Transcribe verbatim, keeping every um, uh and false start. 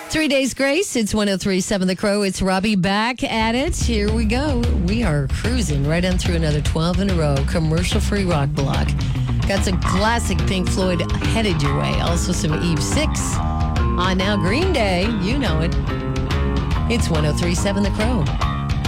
Three Days Grace. It's one oh three point seven The Crow. It's Robbie back at it. Here we go. We are cruising right on through another twelve in a row. Commercial-free rock block. Got some classic Pink Floyd headed your way. Also some Eve six. On now Green Day. You know it. It's one oh three point seven The Crow.